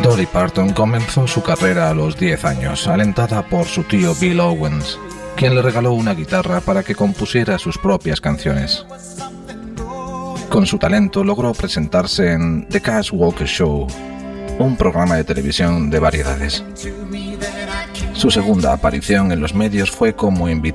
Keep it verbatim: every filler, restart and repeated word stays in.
Dolly Parton comenzó su carrera a los diez años, alentada por su tío Bill Owens, quien le regaló una guitarra para que compusiera sus propias canciones. Con su talento logró presentarse en The Cash Walker Show, un programa de televisión de variedades. Su segunda aparición en los medios fue como invitada